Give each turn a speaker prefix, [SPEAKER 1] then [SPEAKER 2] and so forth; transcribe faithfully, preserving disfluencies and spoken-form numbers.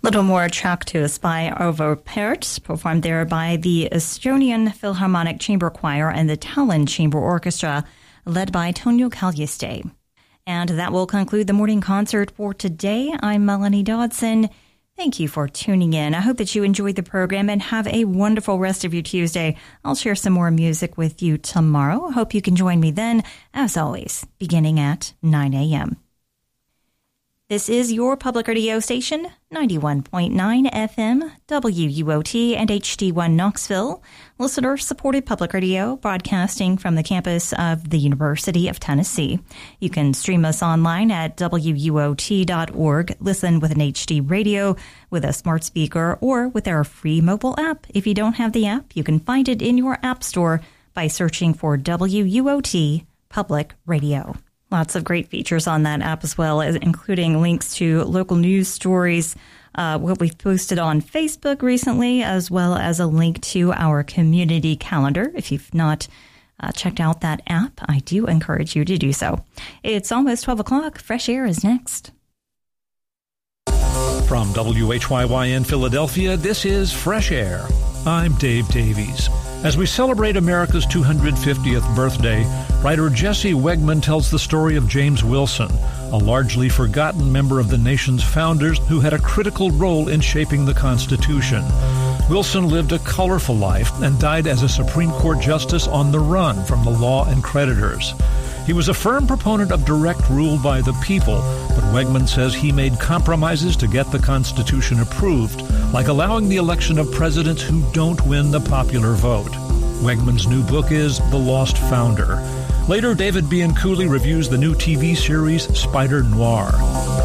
[SPEAKER 1] Little more Traktus by Arvo Pärt, performed there by the Estonian Philharmonic Chamber Choir and the Tallinn Chamber Orchestra, led by Tonio Kaljiste. And that will conclude the morning concert for today. I'm Melanie Dodson. Thank you for tuning in. I hope that you enjoyed the program and have a wonderful rest of your Tuesday. I'll share some more music with you tomorrow. I hope you can join me then, as always, beginning at nine a.m. This is your public radio station, ninety-one point nine F M, W U O T and H D one Knoxville, listener-supported public radio broadcasting from the campus of the University of Tennessee. You can stream us online at W U O T dot org, listen with an H D radio, with a smart speaker, or with our free mobile app. If you don't have the app, you can find it in your app store by searching for W U O T Public Radio. Lots of great features on that app as well, as including links to local news stories, uh, what we've posted on Facebook recently, as well as a link to our community calendar. If you've not uh, checked out that app, I do encourage you to do so. It's almost twelve o'clock. Fresh Air is next.
[SPEAKER 2] From W H Y Y in Philadelphia, this is Fresh Air. I'm Dave Davies. As we celebrate America's two hundred fiftieth birthday, writer Jesse Wegman tells the story of James Wilson, a largely forgotten member of the nation's founders who had a critical role in shaping the Constitution. Wilson lived a colorful life and died as a Supreme Court justice on the run from the law and creditors. He was a firm proponent of direct rule by the people, but Wegman says he made compromises to get the Constitution approved, like allowing the election of presidents who don't win the popular vote. Wegman's new book is The Lost Founder. Later, David Bianculli reviews the new T V series Spider Noir.